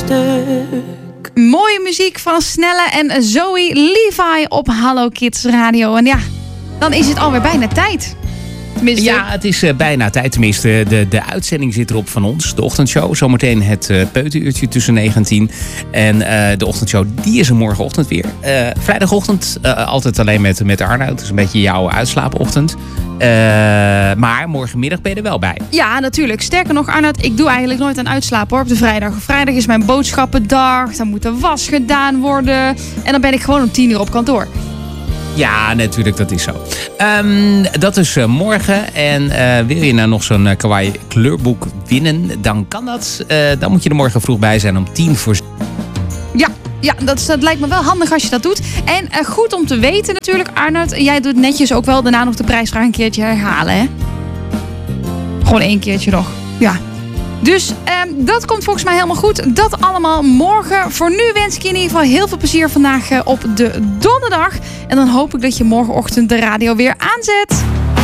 stuk. Mooie muziek van Snelle en Zoe Levi op Hallo Kids Radio. En ja, dan is het alweer bijna tijd. Tenminste. Ja, het is bijna tijd. Tenminste, de uitzending zit erop van ons. De ochtendshow. Zometeen het peuteruurtje tussen 9 en 10. En de ochtendshow, die is er morgenochtend weer. Vrijdagochtend altijd alleen met Arnoud. Het is een beetje jouw uitslaapochtend. Maar morgenmiddag ben je er wel bij. Ja, natuurlijk. Sterker nog, Arnoud, ik doe eigenlijk nooit aan uitslapen hoor, op de vrijdag. Vrijdag is mijn boodschappendag. Dan moet de was gedaan worden. En dan ben ik gewoon om 10 uur op kantoor. Ja, natuurlijk, dat is zo. Dat is morgen. En wil je nou nog zo'n kawaii kleurboek winnen, dan kan dat. Dan moet je er morgen vroeg bij zijn om 7:10. Ja, dat lijkt me wel handig als je dat doet. En goed om te weten natuurlijk, Arnoud, jij doet netjes ook wel daarna nog de prijsvraag een keertje herhalen, hè? Gewoon 1 keertje nog. Ja. Dus dat komt volgens mij helemaal goed. Dat allemaal morgen. Voor nu wens ik je in ieder geval heel veel plezier vandaag op de donderdag. En dan hoop ik dat je morgenochtend de radio weer aanzet.